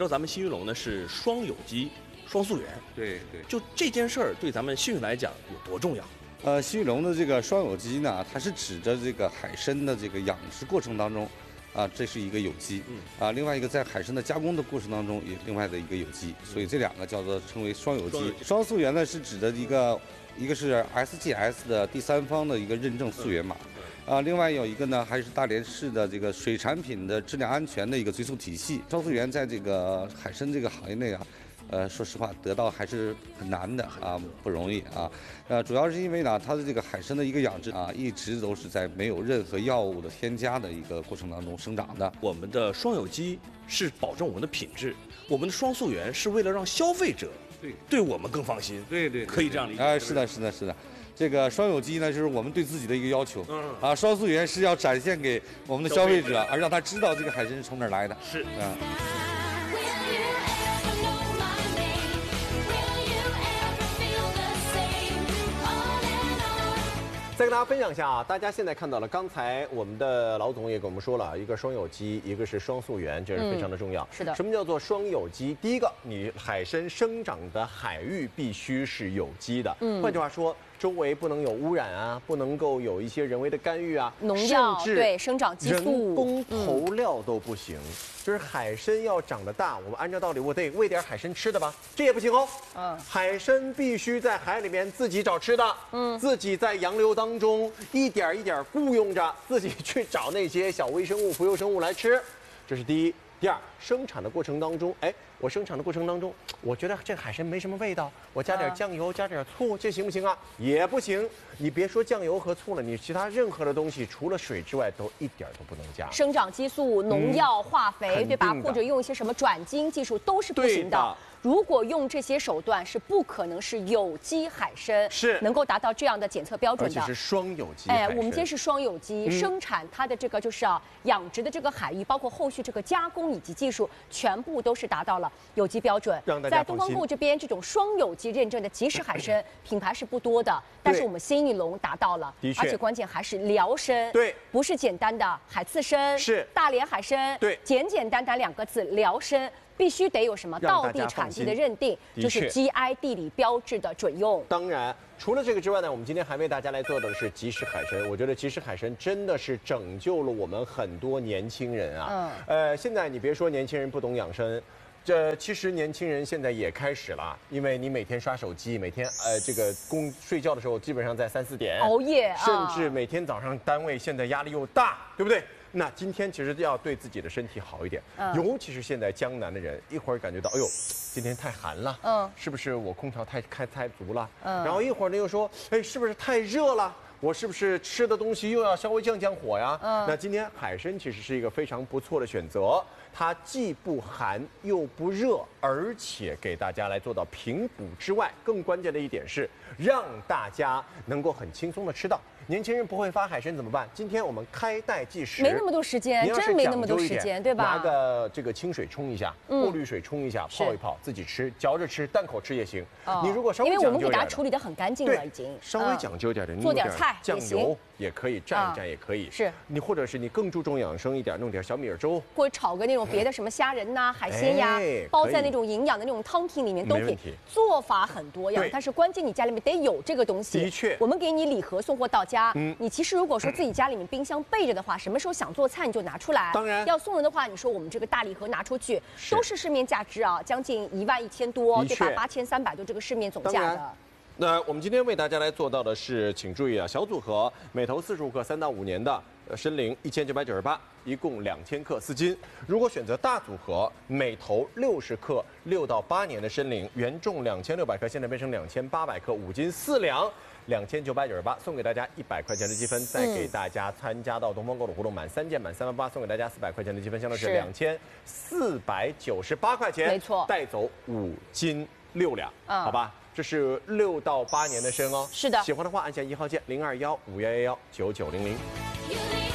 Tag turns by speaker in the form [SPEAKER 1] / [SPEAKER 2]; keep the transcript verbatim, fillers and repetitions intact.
[SPEAKER 1] 知道咱们新玉龙呢是双有机、双溯源，
[SPEAKER 2] 对对，
[SPEAKER 1] 就这件事儿对咱们新玉来讲有多重要？
[SPEAKER 2] 呃，新玉龙的这个双有机呢，它是指着这个海参的这个养殖过程当中，啊，这是一个有机，
[SPEAKER 1] 嗯，
[SPEAKER 2] 啊，另外一个在海参的加工的过程当中也另外的一个有机，所以这两个叫做称为双有机。双溯源呢是指的一个，一个是 S G S 的第三方的一个认证溯源码。啊，另外有一个呢，还是大连市的这个水产品的质量安全的一个追溯体系。双溯源在这个海参这个行业内啊，呃，说实话得到还是很难的啊，不容易啊。呃，主要是因为呢，它的这个海参的一个养殖啊，一直都是在没有任何药物的添加的一个过程当中生长的。
[SPEAKER 1] 我们的双有机是保证我们的品质，我们的双溯源是为了让消费者对对我们更放心。
[SPEAKER 2] 对对，
[SPEAKER 1] 可以这样理解。
[SPEAKER 2] 哎，是的，是的，是的。这个双有机呢，就是我们对自己的一个要求。嗯啊，双溯源是要展现给我们的消费者，而让他知道这个海参是从哪儿来的。
[SPEAKER 1] 是，
[SPEAKER 2] 嗯。
[SPEAKER 3] 再跟大家分享一下啊，大家现在看到了，刚才我们的老总也给我们说了，一个双有机，一个是双溯源，这是非常的重要。
[SPEAKER 4] 嗯、是的。
[SPEAKER 3] 什么叫做双有机？第一个，你海参生长的海域必须是有机的。嗯。换句话说，周围不能有污染啊，不能够有一些人为的干预啊，
[SPEAKER 4] 农药
[SPEAKER 3] 甚至
[SPEAKER 4] 对生长激素、
[SPEAKER 3] 人工投料都不行。嗯、就是海参要长得大，我们按照道理，我得喂点海参吃的吧，这也不行哦。嗯。海参必须在海里面自己找吃的，嗯，自己在洋流当中一点一点雇佣着，自己去找那些小微生物、浮游生物来吃，这是第一。第二，生产的过程当中，哎，我生产的过程当中，我觉得这海参没什么味道，我加点酱油，加点醋，这行不行啊？也不行。你别说酱油和醋了，你其他任何的东西，除了水之外，都一点都不能加。
[SPEAKER 4] 生长激素、农药、化肥，对吧？或者用一些什么转基因技术，都是不行的。如果用这些手段，是不可能是有机海参
[SPEAKER 3] 是
[SPEAKER 4] 能够达到这样的检测标准的。
[SPEAKER 3] 而且是双有机。
[SPEAKER 4] 哎，我们今天是双有机，嗯、生产它的这个就是啊养殖的这个海域，包括后续这个加工以及技术，全部都是达到了有机标准。
[SPEAKER 3] 让大家
[SPEAKER 4] 在东方购这边，这种双有机认证的即食海参品牌是不多的，但是我们新玉龙达到了，
[SPEAKER 3] 的确，
[SPEAKER 4] 而且关键还是辽参，
[SPEAKER 3] 对，
[SPEAKER 4] 不是简单的海刺参，
[SPEAKER 3] 是
[SPEAKER 4] 大连海参，
[SPEAKER 3] 对，
[SPEAKER 4] 简简单单两个字辽参。必须得有什么道地产地的认定，就是 G I 地理标志的准用。
[SPEAKER 3] 当然，除了这个之外呢，我们今天还为大家来做的是即食海参。我觉得即食海参真的是拯救了我们很多年轻人啊。嗯。呃，现在你别说年轻人不懂养生，这其实年轻人现在也开始了，因为你每天刷手机，每天呃这个公睡觉的时候基本上在三四点
[SPEAKER 4] 熬夜，
[SPEAKER 3] 甚至每天早上单位现在压力又大，对不对？那今天其实要对自己的身体好一点，嗯、尤其是现在江南的人，一会儿感觉到，哎呦，今天太寒了，嗯，是不是我空调太开太足了？嗯，然后一会儿呢又说，哎，是不是太热了？我是不是吃的东西又要稍微降降火呀？嗯，那今天海参其实是一个非常不错的选择，它既不寒又不热，而且给大家来做到平补之外，更关键的一点是让大家能够很轻松的吃到。年轻人不会发海参怎么办？今天我们开袋即食，
[SPEAKER 4] 没那么多时间，真没那么多时间，对吧？
[SPEAKER 3] 拿个这个清水冲一下，过滤水冲一下，泡一泡，自己吃，嚼着吃，淡口吃也行。你如果稍微
[SPEAKER 4] 因为我们给它处理得很干净了，已经
[SPEAKER 3] 稍微讲究点的，
[SPEAKER 4] 做点菜
[SPEAKER 3] 酱油也可以蘸一蘸，也可以。
[SPEAKER 4] 是
[SPEAKER 3] 你或者是你更注重养生一点，弄点小米粥，
[SPEAKER 4] 或者炒个那种别的什么虾仁呐、海鲜呀，包在那种营养的那种汤品里面都可以。做法很多样，但是关键你家里面得有这个东西。
[SPEAKER 3] 的确，
[SPEAKER 4] 我们给你礼盒送货到家，你其实。如果说自己家里面冰箱备着的话，什么时候想做菜你就拿出来。
[SPEAKER 3] 当然，
[SPEAKER 4] 要送人的话，你说我们这个大礼盒拿出去，都是市面价值啊，将近一万一千多，对吧？八千三百多这个市面总价的。
[SPEAKER 3] 那我们今天为大家来做到的是，请注意啊，小组合每头四十五克，三到五年的参苓一千九百九十八，一共两千克四斤。如果选择大组合，每头六十克，六到八年的参苓，原重两千六百克，现在变成两千八百克，五斤四两。两千九百九十八，送给大家一百块钱的积分，再给大家参加到东方购的活动，满三件满三万八，送给大家四百块钱的积分，相当是两千四百九十八块钱，
[SPEAKER 4] 没错，
[SPEAKER 3] 带走五斤六两，嗯，好吧，这是六到八年的参哦，
[SPEAKER 4] 是的，
[SPEAKER 3] 喜欢的话按下一号键零二幺五幺幺幺九九零零。